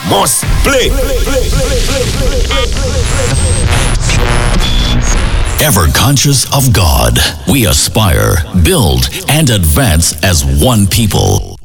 must play. Ever conscious of God, we aspire, build, and advance as one people.